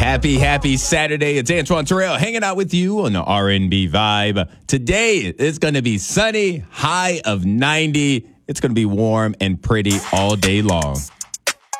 Happy Saturday. It's Antoine Terrell hanging out with you on the R&B Vibe. Today, it's going to be sunny, high of 90. It's going to be warm and pretty all day long.